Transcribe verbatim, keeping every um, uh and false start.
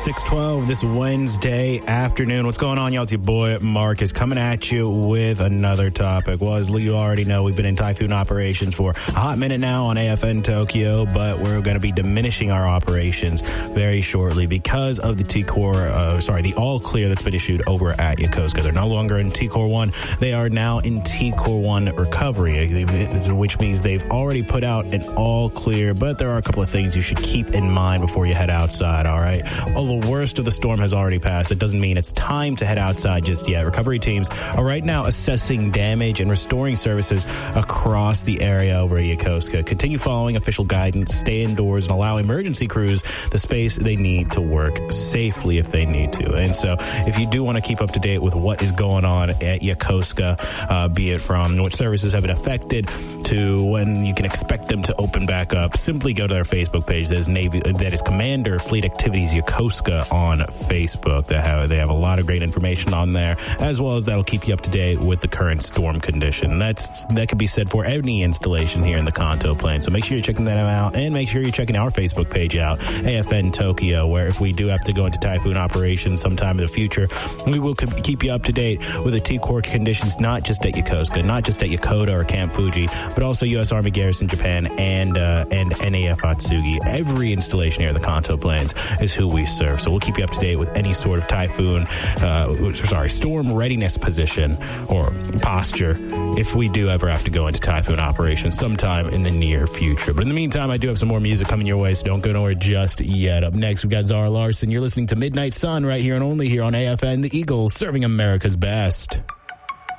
six twelve this Wednesday afternoon. What's going on, y'all? It's your boy Mark is coming at you with another topic. Well, as you already know, we've been in typhoon operations for a hot minute now on A F N Tokyo, but we're going to be diminishing our operations very shortly because of the T-Core, uh, sorry, the all clear that's been issued over at Yokosuka. They're no longer in T-Core one. They are now in T-Core one recovery, which means they've already put out an all clear, but there are a couple of things you should keep in mind before you head outside, all right? Well, the worst of the storm has already passed. That doesn't mean it's time to head outside just yet. Recovery teams are right now assessing damage and restoring services across the area over at Yokosuka. Continue following official guidance, stay indoors, and allow emergency crews the space they need to work safely if they need to. And so if you do want to keep up to date with what is going on at Yokosuka, uh, be it from which services have been affected to when you can expect them to open back up, simply go to their Facebook page. That is Navy, that is Commander Fleet Activities Yokosuka on Facebook. They have, they have a lot of great information on there, as well as that'll keep you up to date with the current storm condition. That's, that could be said for any installation here in the Kanto Plain. So make sure you're checking that out, and make sure you're checking our Facebook page out, A F N Tokyo, where if we do have to go into typhoon operations sometime in the future, we will keep you up to date with the T-Core conditions, not just at Yokosuka, not just at Yokota or Camp Fuji, but also U S Army Garrison Japan and uh, and N A F Atsugi. Every installation here in the Kanto Plains is who we serve. So we'll keep you up to date with any sort of typhoon, uh, sorry, storm readiness position or posture if we do ever have to go into typhoon operations sometime in the near future. But in the meantime, I do have some more music coming your way, so don't go nowhere just yet. Up next, we've got Zara Larson. You're listening to Midnight Sun right here and only here on A F N, the Eagle, serving America's best.